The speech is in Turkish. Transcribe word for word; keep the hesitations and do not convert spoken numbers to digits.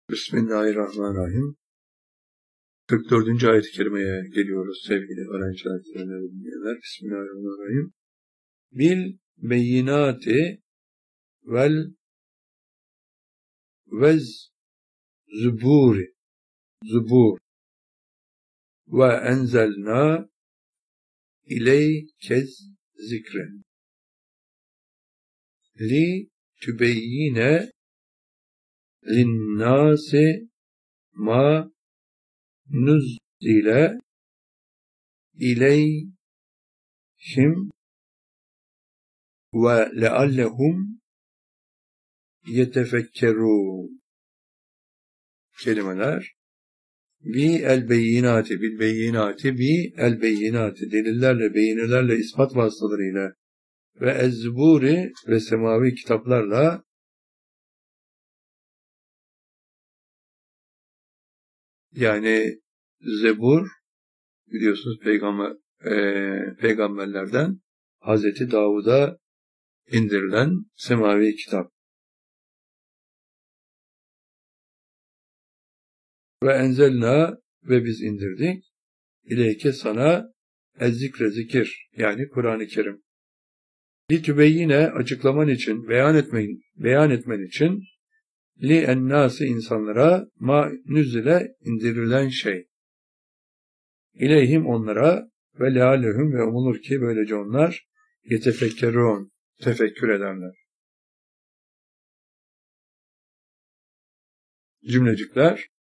Bismillahirrahmanirrahim. kırk dördüncü ayet-i kerimeye geliyoruz sevgili öğrenciler, dinleyenler, dinleyenler. Bismillahirrahmanirrahim. Bil beyinati vel vez zuburi zubur ve enzelna ileykez zikren li tübeyyine linnâsi ma nuzzile ileyhim ve leallehum yetefekkerûn. Kelimeler bi el beyinati bil beyinati bi el beyinati delillerle, beyinelerle, ispat vasıtalarıyla ve ezzburi ve semavi kitaplarla yani Zebur biliyorsunuz peygamber e, peygamberlerden Hazreti Davud'a indirilen semavi kitap. Ve enzelna ve biz indirdik ileyke sana ezzikre zikir yani Kur'an-ı Kerim. Litübeyyine açıklaman için, beyan etmen, beyan etmen için li ennâsı insanlara ma nüzile indirilen şey. İleyhim onlara ve lealehum ve umulur ki böylece onlar yetefekkerûn tefekkür ederler. Cümlecikler